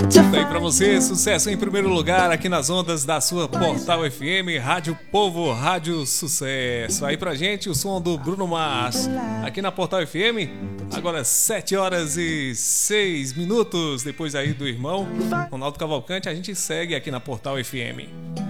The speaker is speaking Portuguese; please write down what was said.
Bem pra você, sucesso em primeiro lugar aqui nas ondas da sua Portal FM, Rádio Povo, Rádio Sucesso. Aí pra gente o som do Bruno Mars aqui na Portal FM. Agora 7h06, depois aí do irmão Ronaldo Cavalcante, a gente segue aqui na Portal FM.